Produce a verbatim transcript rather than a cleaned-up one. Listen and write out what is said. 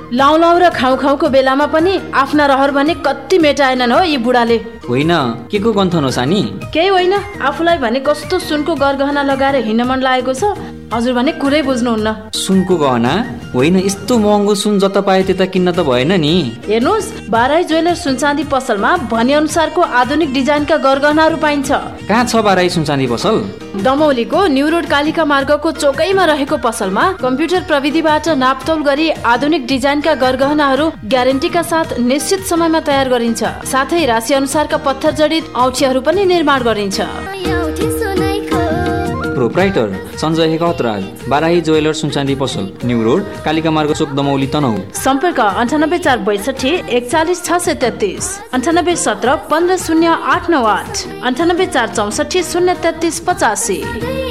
लाउ लाउ र खाउ खाउको बेलामा पनि आफ्ना रहर भने कति मेटाएनन् हो यी बुढाले। होइन, के को गन्थन हो सानी? केही होइन, आफूलाई भने कस्तो सुनको गरगहना लगाएर हिँड्न मन लागेको छ। हजुर भने कुरै बुझ्नुहुन्न। सुनको गहना? होइन, यस्तो महँगो सुन जता पाए त्यता किन्न त भएन नि। हेर्नुहोस्, बाराई ज्वेलर सुनचाँदी पसलमा भने अनुसारको आधुनिक डिजाइनका गरगहनाहरू पाइन्छ। कहाँ छ बाराई सुनचाँदी पसल? दमौलीको न्यू रोड कालिका मार्गको चौकैमा रहेको पसलमा कम्प्युटर प्रविधिबाट नापतोल गरी आधुनिक डिजाइनका गरगहनाहरू ग्यारेन्टीका साथ निश्चित समयमा तयार गरिन्छ। साथै राशि अनुसारका पत्थर जडित औँठीहरू पनि निर्माण गरिन्छ। प्रोप्राइटर सञ्जय हेकतराज, बाराही ज्वेलर सुनचाँदी पसल, न्यू रोड कालिका मार्ग चोक, दमौली, तनहुँ। सम्पर्क अन्ठानब्बे चार बैसठी एकचालिस छ सय तेत्तिस, अन्ठानब्बे सत्र पन्ध्र शून्य आठ नौ आठ, अन्ठानब्बे चार चौसठी शून्य तेत्तिस पचासी।